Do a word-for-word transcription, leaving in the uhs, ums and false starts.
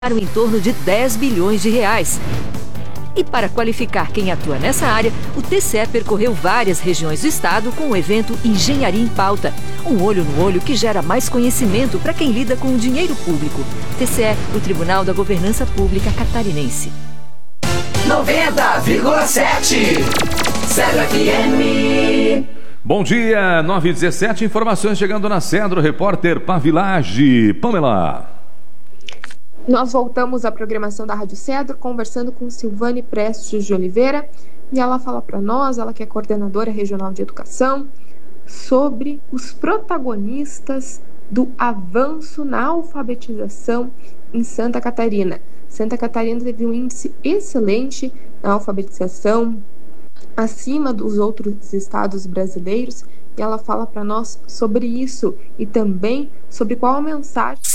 em torno de dez bilhões de reais. E para qualificar quem atua nessa área, o T C E percorreu várias regiões do estado com o evento Engenharia em Pauta. Um olho no olho que gera mais conhecimento para quem lida com o dinheiro público. T C E, o Tribunal da Governança Pública Catarinense. noventa vírgula sete Cedro F M. Bom dia, nove e dezessete, informações chegando na Cedro, repórter Pavilage. Pamela. Nós voltamos à programação da Rádio Cedro, conversando com Silvane Prestes de Oliveira, e ela fala para nós, ela que é coordenadora regional de educação, sobre os protagonistas do avanço na alfabetização em Santa Catarina. Santa Catarina teve um índice excelente na alfabetização, acima dos outros estados brasileiros, e ela fala para nós sobre isso e também sobre qual a mensagem